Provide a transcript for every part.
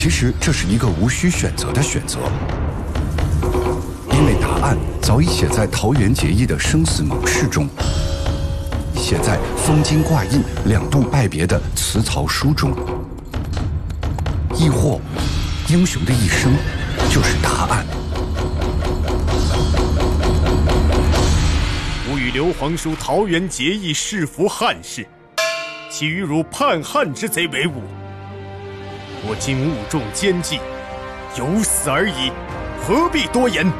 其实这是一个无需选择的选择，因为答案早已写在桃园结义的生死盟誓中，写在封金挂印2度拜别的辞曹书中，亦或英雄的一生就是答案。 吾与刘皇叔桃园结义，誓服汉室，岂与汝叛汉之贼为伍？我今误中奸计，有死而已，何必多言？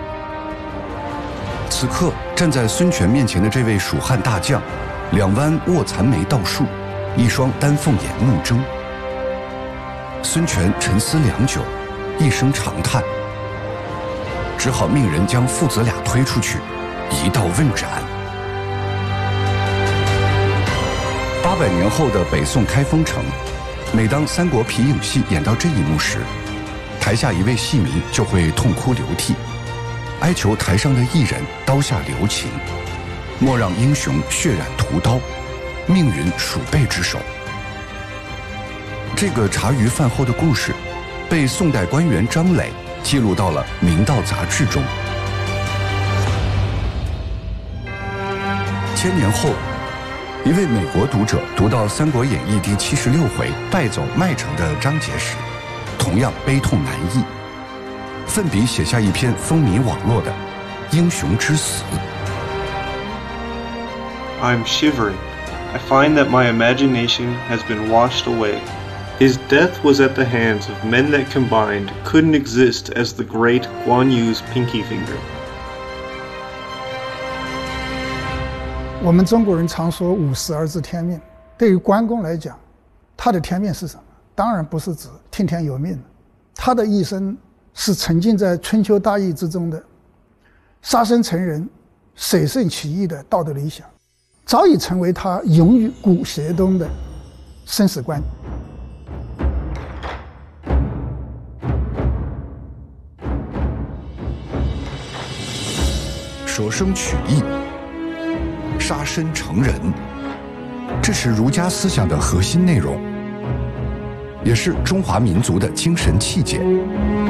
此刻站在孙权面前的这位蜀汉大将，2弯卧蚕眉倒竖，一双丹凤眼目睁。孙权沉思良久，一声长叹，只好命人将父子俩推出去，一道问斩。800年后的北宋开封城，每当三国皮影戏演到这一幕时，台下一位戏迷就会痛哭流涕，哀求台上的艺人刀下留情，莫让英雄血染屠刀，命运鼠辈之手。这个茶余饭后的故事，被宋代官员张磊记录到了《明道》杂志中。1000年后，一位美国读者读到《三国演义》第76回败走麦城的章节时，同样悲痛难抑，奋笔写下一篇风靡网络的《英雄之死》。 I'm shivering. I find that my imagination has been washed away. His death was at the hands of men that combined couldn't exist as the great Guan Yu's pinky finger. 我们中国人常说“五十而知天命”，对于关公来讲，他的天命是什么？当然不是指听天由命，他的一生是沉浸在春秋大义之中的，杀身成仁、舍圣起义的道德理想，早已成为他勇于古邪东的生死观。 舍生取义，杀身成仁，这是儒家思想的核心内容，也是中华民族的精神气节。